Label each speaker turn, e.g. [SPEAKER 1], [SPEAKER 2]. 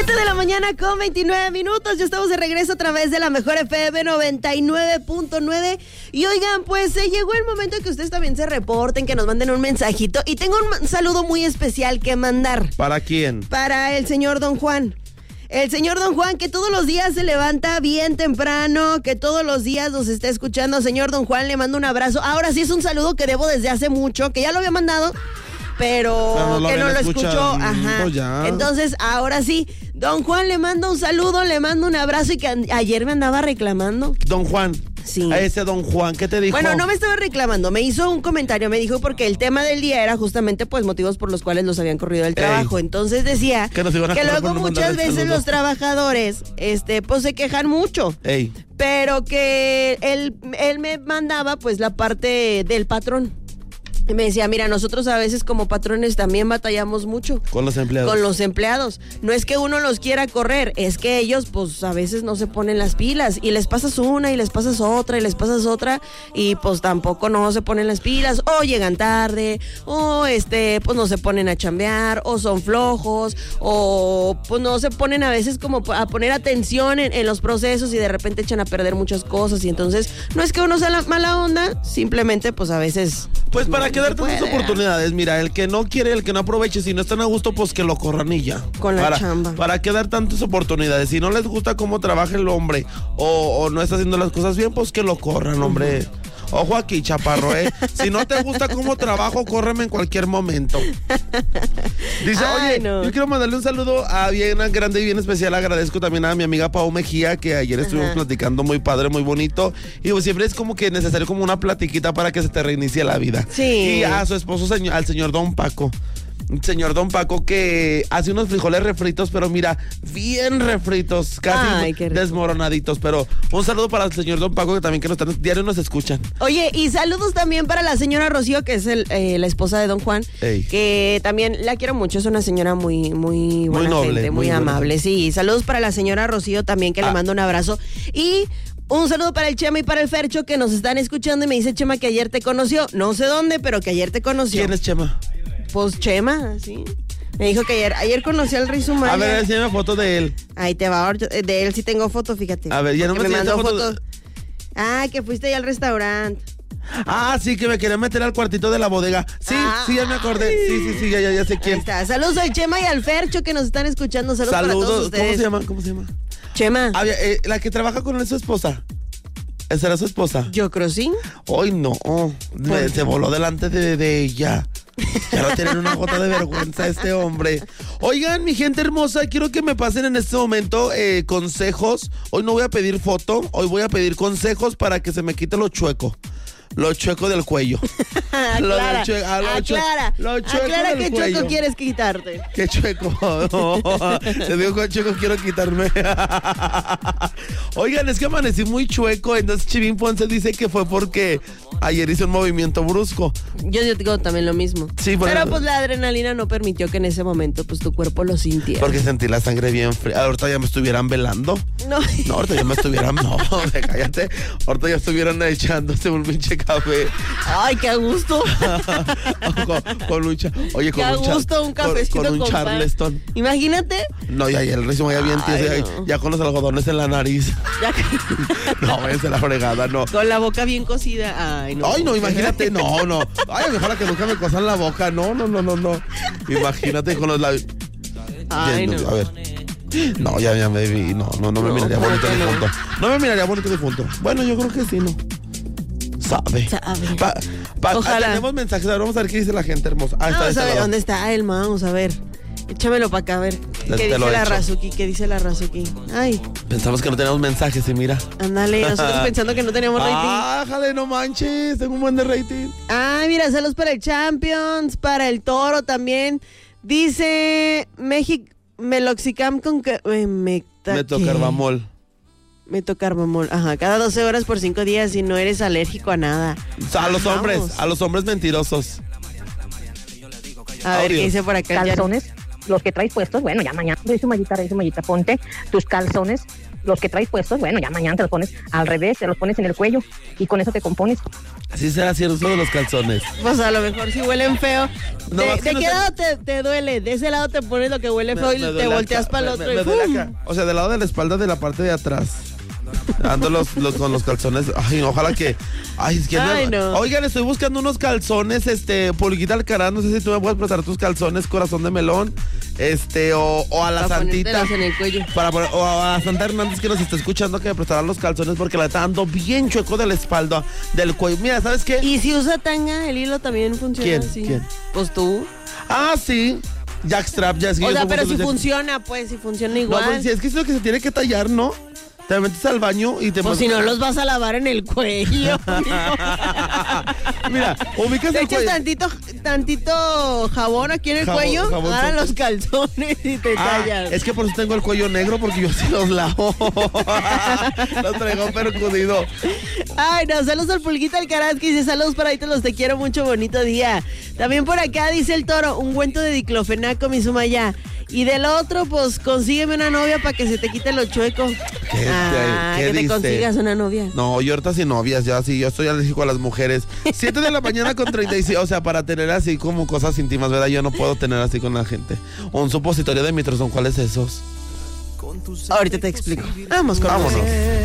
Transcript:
[SPEAKER 1] 7 de la mañana con 29 minutos. Ya estamos de regreso a través de la mejor FM 99.9. Y oigan, pues llegó el momento de que ustedes también se reporten, que nos manden un mensajito. Y tengo un saludo muy especial que mandar.
[SPEAKER 2] ¿Para quién?
[SPEAKER 1] Para el señor Don Juan. El señor Don Juan, que todos los días se levanta bien temprano, que todos los días nos está escuchando. Señor Don Juan, le mando un abrazo. Ahora sí es un saludo que debo desde hace mucho, que ya lo había mandado, pero que no lo escuchó. Ajá.
[SPEAKER 2] Pues ya.
[SPEAKER 1] Entonces, ahora sí, Don Juan le mando un saludo, le mando un abrazo, y que ayer me andaba reclamando.
[SPEAKER 2] Don Juan.
[SPEAKER 1] Sí.
[SPEAKER 2] A ese Don Juan, ¿qué te dijo?
[SPEAKER 1] Bueno, no me estaba reclamando, me hizo un comentario, me dijo porque el tema del día era justamente pues motivos por los cuales los habían corrido del trabajo. Entonces decía
[SPEAKER 2] que
[SPEAKER 1] luego muchas veces los trabajadores pues se quejan mucho.
[SPEAKER 2] Ey.
[SPEAKER 1] Pero que él me mandaba pues la parte del patrón. Y me decía, mira, nosotros a veces como patrones también batallamos mucho.
[SPEAKER 2] Con los empleados.
[SPEAKER 1] Con los empleados. No es que uno los quiera correr, es que ellos pues a veces no se ponen las pilas. Y les pasas una, y les pasas otra, y les pasas otra. Y pues tampoco no se ponen las pilas. O llegan tarde, o pues no se ponen a chambear, o son flojos, o pues no se ponen a veces como a poner atención en los procesos, y de repente echan a perder muchas cosas. Y entonces, no es que uno sea la mala onda, simplemente pues a veces...
[SPEAKER 2] Pues para que darte tus oportunidades, mira, el que no quiere, el que no aproveche, si no están a gusto, pues que lo corran y ya.
[SPEAKER 1] Con la chamba.
[SPEAKER 2] ¿Para qué dar tantas oportunidades? Si no les gusta cómo trabaja el hombre o no está haciendo las cosas bien, pues que lo corran, hombre. Ojo aquí, chaparro, Si no te gusta cómo trabajo, córreme en cualquier momento. Dice, oye, no. Yo quiero mandarle un saludo a bien grande y bien especial. Agradezco también a mi amiga Pau Mejía, que ayer estuvimos platicando muy padre, muy bonito. Y pues, siempre es como que necesario como una platiquita para que se te reinicie la vida.
[SPEAKER 1] Sí.
[SPEAKER 2] Y a su esposo, al señor Don Paco. Señor Don Paco, que hace unos frijoles refritos, pero mira, bien refritos, casi desmoronaditos. Pero un saludo para el señor Don Paco, que también diario nos escuchan.
[SPEAKER 1] Oye, y saludos también para la señora Rocío, que es la esposa de Don Juan.
[SPEAKER 2] Ey.
[SPEAKER 1] Que también la quiero mucho, es una señora muy buena,
[SPEAKER 2] noble,
[SPEAKER 1] gente, muy amable. Buena. Sí, saludos para la señora Rocío también, que le mando un abrazo. Y un saludo para el Chema y para el Fercho, que nos están escuchando, y me dice Chema que ayer te conoció. No sé dónde, pero que ayer te conoció.
[SPEAKER 2] ¿Quién es Chema?
[SPEAKER 1] Pues Chema, sí. Me dijo que ayer conocí al Rey Sumaya.
[SPEAKER 2] A ver, enséñame foto de él.
[SPEAKER 1] Ahí te va, de él sí tengo foto, fíjate.
[SPEAKER 2] A ver, ya no me
[SPEAKER 1] mandó fotos. Que fuiste allá al restaurante.
[SPEAKER 2] Sí, que me quería meter al cuartito de la bodega. Sí, ya me acordé. Sí, ya sé quién.
[SPEAKER 1] Ahí está. Saludos al Chema y al Fercho, que nos están escuchando. Saludos para todos ustedes.
[SPEAKER 2] ¿Cómo se llama?
[SPEAKER 1] Chema.
[SPEAKER 2] La que trabaja con él es su esposa. ¿Será su esposa?
[SPEAKER 1] Yo creo sí.
[SPEAKER 2] Ay, no. Se voló delante de ella. Ya no tienen una gota de vergüenza este hombre. Oigan, mi gente hermosa, quiero que me pasen en este momento consejos. Hoy no voy a pedir foto, hoy voy a pedir consejos para que se me quite lo chueco del cuello.
[SPEAKER 1] Aclara
[SPEAKER 2] qué
[SPEAKER 1] chueco quieres quitarte.
[SPEAKER 2] ¿Qué chueco? Te digo cuál chueco quiero quitarme. Oigan, es que amanecí muy chueco. Entonces Chivín Ponce dice que fue porque ayer hice un movimiento brusco.
[SPEAKER 1] Yo digo también lo mismo.
[SPEAKER 2] Sí,
[SPEAKER 1] pero pues la adrenalina no permitió que en ese momento pues tu cuerpo lo sintiera.
[SPEAKER 2] Porque sentí la sangre bien fría. Ahorita ya me estuvieran velando.
[SPEAKER 1] No,
[SPEAKER 2] ahorita ya me estuvieran. No, cállate. Ahorita ya estuvieran echándose un pinche café.
[SPEAKER 1] Ay, qué a gusto.
[SPEAKER 2] con lucha. Oye, con
[SPEAKER 1] qué a gusto, un cafecito
[SPEAKER 2] con un Charleston.
[SPEAKER 1] Imagínate.
[SPEAKER 2] No, ya el ritmo ya bien tieso, ya con los algodones en la nariz. No, váyanse la fregada, no.
[SPEAKER 1] Con la boca bien cocida. Ay,
[SPEAKER 2] no, imagínate, no. Ay, mejor que nunca me cosan la boca. No. Imagínate con los labios.
[SPEAKER 1] Ay, no.
[SPEAKER 2] A ver. No, ya me vi. No me miraría bonito difunto. No me miraría bonito difunto. Bueno, yo creo que sí, ¿no? Sabe.
[SPEAKER 1] Ojalá.
[SPEAKER 2] Tenemos mensajes, a ver, vamos a ver qué dice la gente hermosa.
[SPEAKER 1] Vamos a ver, ¿dónde está Elma? Vamos a ver. Échamelo para acá, a ver. ¿Qué dice la Razuki? Ay.
[SPEAKER 2] Pensamos que no teníamos mensajes y mira.
[SPEAKER 1] Ándale, nosotros pensando que no teníamos rating.
[SPEAKER 2] Jale, no manches, tengo un buen de rating.
[SPEAKER 1] Ay, mira, saludos para el Champions, para el Toro también. Dice México, Meloxicam con que...
[SPEAKER 2] Metocarbamol.
[SPEAKER 1] Metocarbamol, ajá, cada 12 horas por 5 días y no eres alérgico a nada.
[SPEAKER 2] A los hombres mentirosos.
[SPEAKER 1] A ver, ¿qué dice por acá?
[SPEAKER 3] ¿Calzones? los que traes puestos, bueno, ya mañana, revisa Mayita, ponte tus calzones, los que traes puestos, bueno, ya mañana te los pones al revés, te los pones en el cuello y con eso te compones.
[SPEAKER 2] Así será si el uso de los calzones.
[SPEAKER 1] Pues a lo mejor si huelen feo.
[SPEAKER 2] No,
[SPEAKER 1] ¿De
[SPEAKER 2] más que no
[SPEAKER 1] qué
[SPEAKER 2] sé-
[SPEAKER 1] lado te duele? De ese lado te pones lo que huele feo y
[SPEAKER 2] Me
[SPEAKER 1] te
[SPEAKER 2] duele
[SPEAKER 1] volteas
[SPEAKER 2] acá,
[SPEAKER 1] para el otro
[SPEAKER 2] me
[SPEAKER 1] y
[SPEAKER 2] duele
[SPEAKER 1] ¡pum!
[SPEAKER 2] acá. O sea, del lado de la espalda, de la parte de atrás. Ando con los calzones. Ay, no, ojalá que. Ay, es que
[SPEAKER 1] Ay, no.
[SPEAKER 2] Oigan, estoy buscando unos calzones, Pulguita Alcaraz. No sé si tú me puedes prestar tus calzones, corazón de melón. O a la
[SPEAKER 1] Para
[SPEAKER 2] Santita.
[SPEAKER 1] ponértelos en el cuello.
[SPEAKER 2] O a Santa Hernández que nos está escuchando que me prestará los calzones porque la está dando bien chueco de la espalda, del cuello. Mira, ¿sabes qué?
[SPEAKER 1] Y si usa tanga, el hilo también funciona
[SPEAKER 2] ¿Quién?
[SPEAKER 1] así.
[SPEAKER 2] ¿Quién?
[SPEAKER 1] Pues tú.
[SPEAKER 2] Ah, sí. Jackstrap, ya es que
[SPEAKER 1] O
[SPEAKER 2] yo
[SPEAKER 1] sea,
[SPEAKER 2] uso
[SPEAKER 1] pero
[SPEAKER 2] mucho
[SPEAKER 1] si
[SPEAKER 2] los
[SPEAKER 1] funciona, pues, si funciona
[SPEAKER 2] No,
[SPEAKER 1] igual.
[SPEAKER 2] pues si es que es lo que se tiene que tallar, ¿no? Te metes al baño y te
[SPEAKER 1] Pues si no los vas a lavar en el cuello.
[SPEAKER 2] Mira, ubicas
[SPEAKER 1] Te
[SPEAKER 2] el
[SPEAKER 1] echas
[SPEAKER 2] cuello.
[SPEAKER 1] tantito jabón aquí en el
[SPEAKER 2] Jabón-
[SPEAKER 1] cuello,
[SPEAKER 2] jabón
[SPEAKER 1] agarra
[SPEAKER 2] sote.
[SPEAKER 1] los calzones y te tallas.
[SPEAKER 2] Es que por eso tengo el cuello negro porque yo sí los lavo. Los traigo percudido.
[SPEAKER 1] Ay, no, saludos al Pulguita Alcaraz que dice saludos para ahí, te quiero mucho, bonito día. También por acá dice el Toro, ungüento de diclofenaco, mi Sumaya. Y del otro, pues consígueme una novia para que se te quite lo chueco.
[SPEAKER 2] ¿Qué
[SPEAKER 1] Que te
[SPEAKER 2] dice?
[SPEAKER 1] consigas una novia.
[SPEAKER 2] No, yo ahorita sin novias, yo estoy alérgico a las mujeres. 7 de la mañana con 36, o sea, para tener así como cosas íntimas, ¿verdad? Yo no puedo tener así con la gente. Un supositorio de mitrozón, ¿cuáles esos?
[SPEAKER 1] Ahorita te explico. Vámonos con
[SPEAKER 2] Vámonos.
[SPEAKER 1] música.